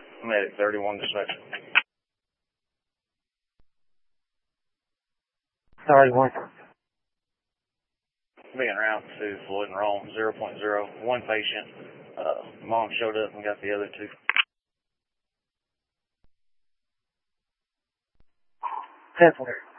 Medic 31 dispatch. 31. Being route to Floyd and Rome, 0.0. One patient. Mom showed up and got the other two. 10-4.